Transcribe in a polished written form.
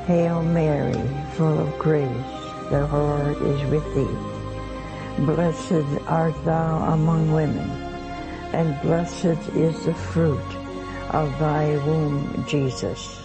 Hail Mary, full of grace, the Lord is with thee. Blessed art thou among women, and blessed is the fruit of thy womb, Jesus.